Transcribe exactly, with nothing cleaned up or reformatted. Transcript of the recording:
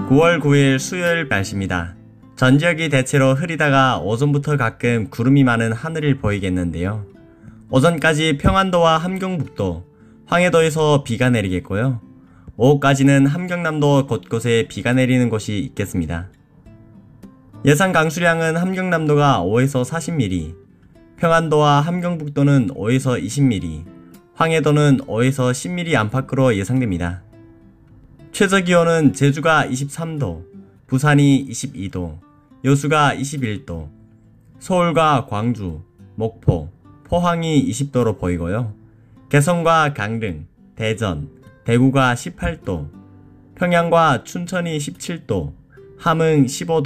구월 구일 수요일 날씨입니다. 전 지역이 대체로 흐리다가 오전부터 가끔 구름이 많은 하늘을 보이겠는데요. 오전까지 평안도와 함경북도, 황해도에서 비가 내리겠고요. 오후까지는 함경남도 곳곳에 비가 내리는 곳이 있겠습니다. 예상 강수량은 함경남도가 오에서 사십 밀리미터, 평안도와 함경북도는 오에서 이십 밀리미터, 황해도는 오에서 십 밀리미터 안팎으로 예상됩니다. 최저기온은 제주가 이십삼 도, 부산이 이십이 도, 여수가 이십일 도, 서울과 광주, 목포, 포항이 이십 도로 보이고요. 개성과 강릉, 대전, 대구가 십팔 도, 평양과 춘천이 십칠 도, 함흥 십오 도,